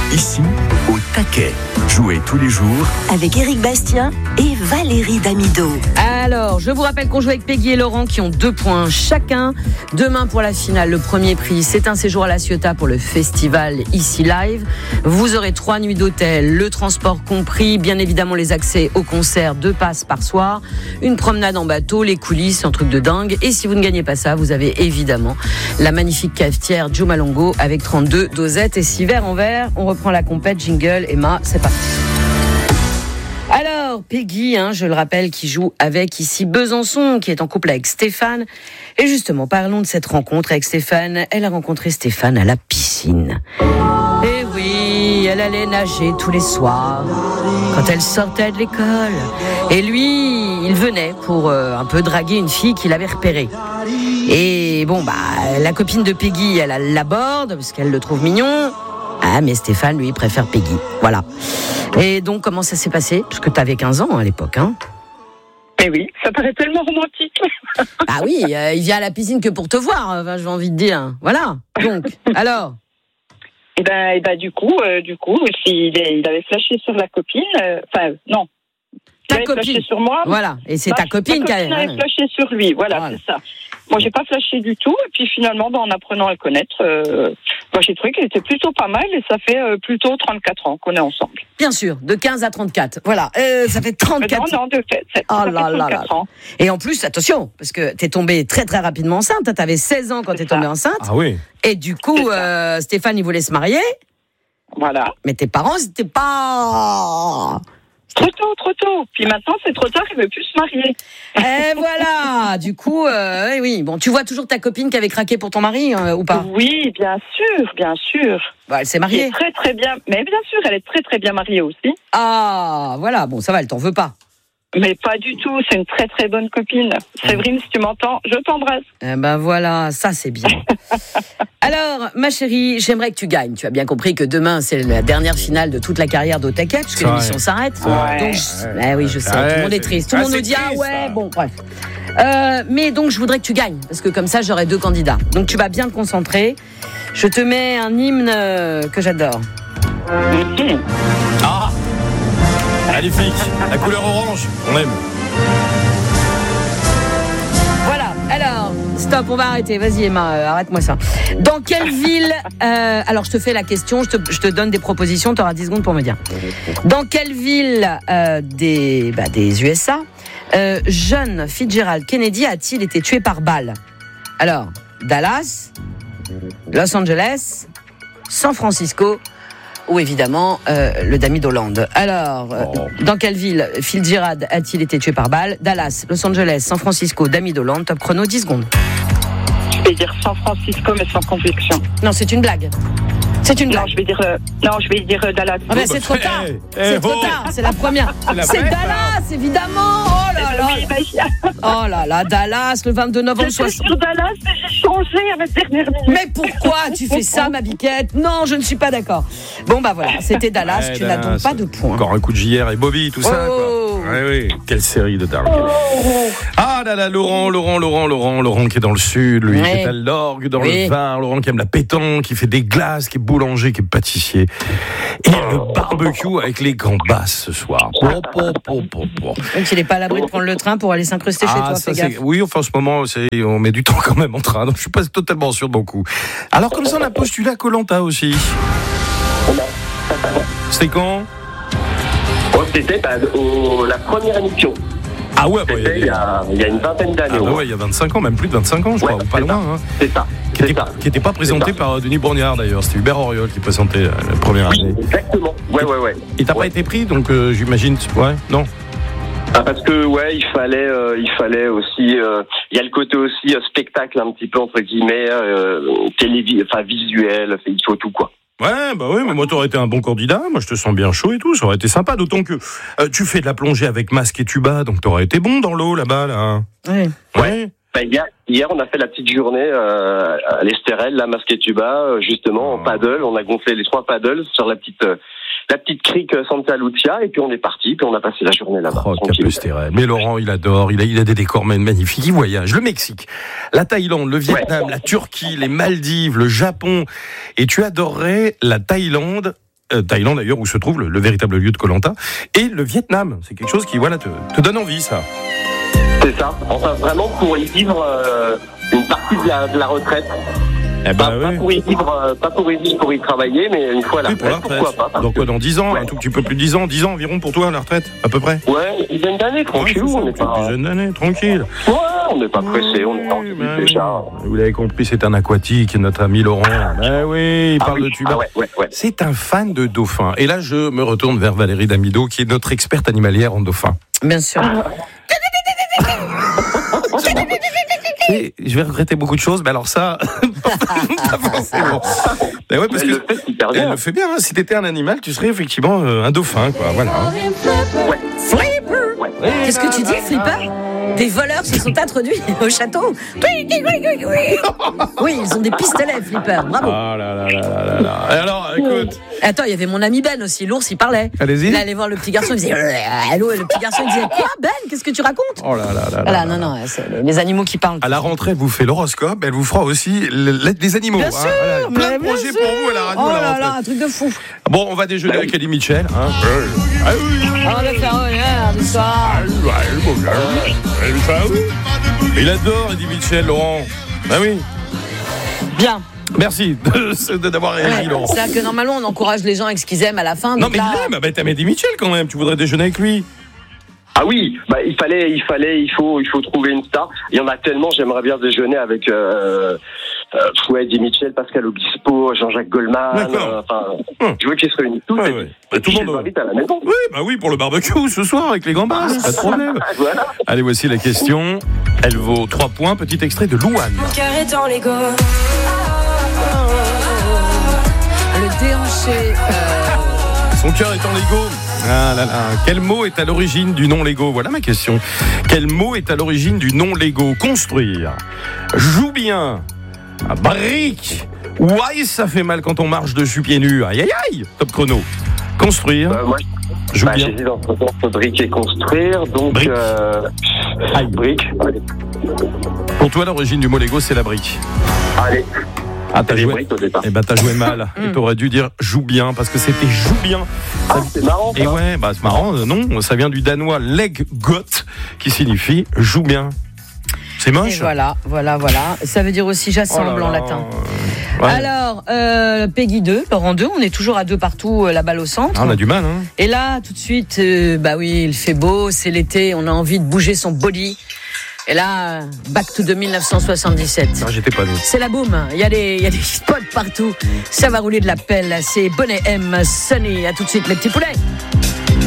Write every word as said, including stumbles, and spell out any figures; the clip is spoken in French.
Ici, au taquet. Jouez tous les jours avec Éric Bastien et Valérie Damido. Alors, je vous rappelle qu'on joue avec Peggy et Laurent qui ont deux points chacun. Demain pour la finale, le premier prix, c'est un séjour à La Ciotat pour le festival Ici Live. Vous aurez trois nuits d'hôtel, le transport compris, bien évidemment les accès au concert, deux passes par soir, une promenade en bateau, les coulisses, un truc de dingue. Et si vous ne gagnez pas ça, vous avez évidemment la magnifique cafetière Joe Malongo avec trente-deux dosettes et six verres en verre. On reprend la compète, jingle, Emma, c'est parti. Alors, Peggy, hein, je le rappelle, qui joue avec ici Besançon, qui est en couple avec Stéphane. Et justement, parlons de cette rencontre avec Stéphane. Elle a rencontré Stéphane à la piscine. Et oui, elle allait nager tous les soirs quand elle sortait de l'école. Et lui, il venait pour euh, un peu draguer une fille qu'il avait repérée. Et bon, bah, la copine de Peggy, elle l'aborde parce qu'elle le trouve mignon. Ah, mais Stéphane, lui, préfère Peggy. Voilà. Et donc, comment ça s'est passé ? Parce que t'avais quinze ans à l'époque, hein ? Mais oui, ça paraît tellement romantique. Ah oui, euh, il vient à la piscine que pour te voir, enfin, j'ai envie de dire. Voilà. Donc, alors ? Et ben, et ben, du coup, euh, du coup, il, il avait flashé sur la copine. Enfin, euh, non. Il ta avait copine. flashé sur moi. Voilà. Et c'est ma, ta copine qui avait... avait flashé sur lui. Voilà, voilà, c'est ça. Moi, j'ai pas flashé du tout. Et puis finalement, ben, en apprenant à le connaître, euh, moi, j'ai trouvé qu'il était plutôt pas mal. Et ça fait euh, plutôt trente-quatre ans qu'on est ensemble. Bien sûr, de quinze à trente-quatre. Voilà, euh, ça fait trente-quatre ans. Non, non, de fait. Ça, oh ça là fait là là. ans. Et en plus, attention, parce que t'es tombée très très rapidement enceinte. T'avais seize ans quand c'est t'es ça. tombée enceinte. Ah oui. Et du coup, euh, Stéphane, il voulait se marier. Voilà. Mais tes parents, c'était pas... Trop tôt, trop tôt. Puis maintenant, c'est trop tard, il veut plus se marier. Et voilà. Du coup, euh, oui. Bon, tu vois toujours ta copine qui avait craqué pour ton mari euh, ou pas ? Oui, bien sûr, bien sûr. Bah, elle s'est mariée. Elle est très très bien. Mais bien sûr, elle est très très bien mariée aussi. Ah, voilà. Bon, ça va, elle t'en veut pas. Mais pas du tout, c'est une très très bonne copine. Séverine, si tu m'entends, je t'embrasse. Eh ben voilà, ça c'est bien. Alors, ma chérie, j'aimerais que tu gagnes. Tu as bien compris que demain, c'est la dernière finale de toute la carrière d'Otaket, puisque l'émission s'arrête. Ouais. Donc, je... eh oui, je sais, ouais, tout le monde est triste. Tout le monde nous dit, triste, ah ouais, ça. bon, bref. Euh, mais donc, je voudrais que tu gagnes, parce que comme ça, j'aurai deux candidats. Donc, tu vas bien te concentrer. Je te mets un hymne que j'adore. Mm-hmm. Ah, magnifique, la couleur orange, on aime. Voilà, alors, stop, on va arrêter. Vas-y Emma, euh, arrête-moi ça. Dans quelle ville, euh, alors je te fais la question, je te, je te donne des propositions, tu auras dix secondes pour me dire. Dans quelle ville euh, des, bah, des U S A, euh, John Fitzgerald Kennedy a-t-il été tué par balle ? Alors, Dallas, Los Angeles, San Francisco ou évidemment euh, le Dami d'Hollande. Alors, euh, oh. dans quelle ville Fitzgerald a-t-il été tué par balle ? Dallas, Los Angeles, San Francisco, Dami d'Hollande. Top chrono, dix secondes. Je vais dire San Francisco, mais sans conviction. Non, c'est une blague. C'est une blague. Non, je vais dire, euh, non, je vais dire euh, Dallas. Ah ben, c'est trop tard. Hey, c'est hey, trop oh. tard. C'est la première. La c'est bête, Dallas, évidemment. Oh là là. Oh là là, Dallas, le vingt-deux novembre soixante. Sur Dallas, j'ai changé à ma dernière minute. Mais pourquoi tu fais ça, ma biquette ? Non, je ne suis pas d'accord. Bon, bah voilà, c'était Dallas. Ouais, tu Dallas, n'as donc pas de points. Encore un coup de J R et Bobby, tout ça. Oh. Quoi. Ouais, oui, quelle série de dingue. Oh. Ah là là, Laurent, Laurent, Laurent, Laurent, Laurent qui est dans le sud, lui, ouais. qui est à l'orgue dans oui. le Var, Laurent qui aime la pétanque, qui fait des glaces, qui est boulanger, qui est pâtissier. Et le barbecue avec les gambas ce soir. Po, po, po, po, po. Donc il n'est pas à l'abri de prendre le train pour aller s'incruster ah, chez toi, ça, fais gaffe. Oui, enfin en ce moment, c'est, on met du temps quand même en train, donc je suis pas totalement sûr de mon coup. Alors comme ça, on a postulé à Koh-Lanta aussi. C'était quand ? Oh, c'était bah, au, la première émission. Ah ouais, bah, c'était il y, a, il y a une vingtaine d'années. Ah bah ouais, il y a vingt-cinq ans, même plus de vingt-cinq ans, je ouais, crois, ou pas loin. Hein. C'est ça. Qui n'était pas présenté par Denis Bourniard d'ailleurs, c'était Hubert Auriol qui présentait la, la première oui, année. Exactement, ouais, ouais, ouais. Et t'as ouais. pas été pris, donc euh, j'imagine, ouais, non ? Ah, parce que ouais, il fallait, euh, il fallait aussi, il euh, y a le côté aussi euh, spectacle un petit peu entre guillemets, euh, télévis, enfin visuel, il faut tout quoi. Ouais, bah oui, mais moi t'aurais été un bon candidat, moi je te sens bien chaud et tout, ça aurait été sympa, d'autant que euh, tu fais de la plongée avec masque et tuba, donc t'aurais été bon dans l'eau là-bas, là. Oui. Ouais. Bah, hier, hier, on a fait la petite journée euh, à l'Estérel, là, masque et tuba, justement, en paddle, on a gonflé les trois paddles sur la petite... Euh, la petite crique Santa Lucia, et puis on est parti, puis on a passé la journée là-bas. Oh, Capestérel. Mais Laurent, il adore, il a, il a des décors magnifiques, il voyage. Le Mexique, la Thaïlande, le Vietnam, ouais. la Turquie, les Maldives, le Japon. Et tu adorerais la Thaïlande euh, Thaïlande d'ailleurs, où se trouve le, le véritable lieu de Koh-Lanta, et le Vietnam. C'est quelque chose qui voilà te, te donne envie, ça. C'est ça. Enfin, vraiment pour y vivre euh, une partie de la, de la retraite. Eh ben, pas, oui. pas pour y vivre, euh, pas pour y vivre, pour y travailler, mais une fois à la Oui, pour la retraite, retraite. pourquoi pas. Donc quoi, dans dix ans, Ouais. un tout petit peu plus de dix ans, dix ans environ pour toi, la retraite, à peu près. Ouais, une dizaine d'années, tranquille, Ouais, c'est ça, on n'est pas... Une dizaine d'années, tranquille. Ouais, on n'est pas pressé, on est en Oui, vie ben déjà. oui. Vous l'avez compris, c'est un aquatique, notre ami Laurent. Ben oui, il Ah parle oui, de tuba. ah ouais, ouais, ouais. C'est un fan de dauphins. Et là, je me retourne vers Valérie Damido, qui est notre experte animalière en dauphins. Bien sûr. Et je vais regretter beaucoup de choses, mais alors ça, pas forcément. Mais ouais, parce Elle que le fait super elle bien. le fait bien. Hein. Si t'étais un animal, tu serais effectivement euh, un dauphin, quoi. Voilà. Ouais. Qu'est-ce que tu dis, Flipper? Des voleurs se sont introduits au château. Oui, ils ont des pistolets, Flipper. Bravo. Ah là là là là là là. Et alors, écoute. Attends, il y avait mon ami Ben aussi, l'ours, il parlait. Allez-y. Il allait voir le petit garçon, il disait allô, et le petit garçon il disait quoi, Ben, qu'est-ce que tu racontes? Oh là là là. Voilà, là non, là. non, c'est les- les animaux qui parlent. À la rentrée, elle vous fait l'horoscope, elle vous fera aussi l'aide des animaux. Bien hein. sûr, Voilà. Plein de mais bien projets sûr. pour vous à la radio. Oh à la là rentrée. là, un truc de fou. Bon, on va déjeuner avec Eddie Mitchell. Hein. Ah oui. On va faire honneur du soir. Il adore Eddie Mitchell, Laurent. Ah oui. Bien. Merci de- de- d'avoir réagi, Ouais, Laurent. c'est-à-dire que normalement, on encourage les gens avec ce qu'ils aiment à la fin. Non, donc mais là- il aime. Bah, t'aimes Eddie Mitchell quand même. Tu voudrais déjeuner avec lui. Ah oui, bah, il fallait, il fallait, il faut, il faut trouver une star. Il y en a tellement. J'aimerais bien déjeuner avec euh, euh, ouais, Eddie Mitchell, Pascal Obispo, Jean-Jacques Goldman. D'accord. euh, Enfin, Hum. je veux qu'ils se réunissent tous. Ouais, et ouais. puis- Bah, et tout puis le je monde- les invite à la maison. Oui, bah oui, pour le barbecue ce soir avec les gambas. Pas de problème. Voilà. Allez, voici la question. Elle vaut trois points. Petit extrait de Louane. Mon cœur est dans Lego. Le déhanché. euh, Son cœur est en Lego. Ah là là. Quel mot est à l'origine du nom Lego? Voilà ma question. Quel mot est à l'origine du nom Lego? Construire. Joue bien. Brique. Ouaille, ça fait mal quand on marche dessus pieds nus. Aïe aïe aïe. Top chrono. Construire. Euh, moi, Joue bah, bien. j'hésite entre, entre brique et construire. Donc, Brique. euh, Aïe. brique. Allez. Pour toi, l'origine du mot Lego, c'est la brique. Allez. Ah, t'as Les joué. briques au départ. Eh ben, t'as joué mal. Et t'aurais dû dire joue bien parce que c'était joue bien. Ah, c'est marrant. Et ça. ouais, bah c'est marrant, euh, non, ça vient du danois leg got qui signifie joue bien. C'est Et moche. voilà, voilà, voilà. Ça veut dire aussi Oh j'assemble là en là. latin. Ouais. Alors, euh, Peggy deux, Laurent deux, on est toujours à deux partout, euh, la balle au centre. Ah, on a du mal, hein. Et là, tout de suite, euh, bah oui, il fait beau, c'est l'été, on a envie de bouger son body. Et là, back to the dix-neuf cent soixante-dix-sept. Non, j'étais pas né. C'est la boum, il y a des, il y a des spots partout. Ça va rouler de la pelle, c'est Bonnet M, Sunny. À tout de suite, mes petits poulets.